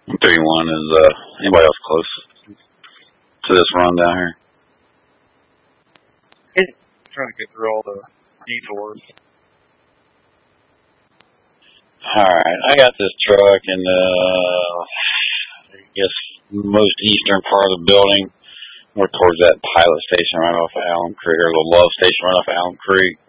31 is, anybody else close to this run down here? Trying to get through all the detours. Alright, I got this truck in the, I guess, most eastern part of the building. More towards that pilot station right off of Allen Creek, or the Love station right off of Allen Creek.